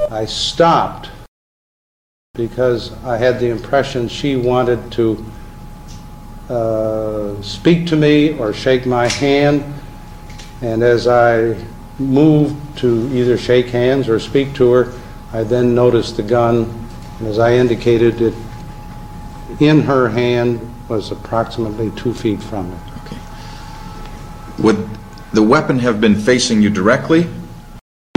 I stopped because I had the impression she wanted to speak to me or shake my hand, and as I moved to either shake hands or speak to her, I then noticed the gun, and as I indicated, it in her hand was approximately 2 feet from it. Okay. Would the weapon have been facing you directly,